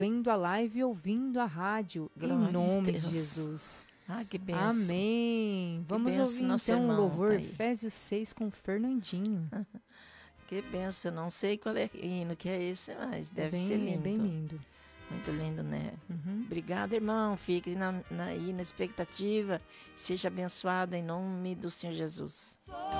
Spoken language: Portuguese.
vendo a live e ouvindo a rádio. Glória em nome a de Deus. Jesus. Ah, que benção. Amém. Vamos benção, ouvir nosso então o irmão louvor tá aí. Efésios 6 com Fernandinho. Que benção. Eu não sei qual é hino que é esse, mas deve ser lindo. É bem lindo. Muito lindo, né? Uhum. Obrigada, irmão. Fique aí na expectativa. Seja abençoado em nome do Senhor Jesus.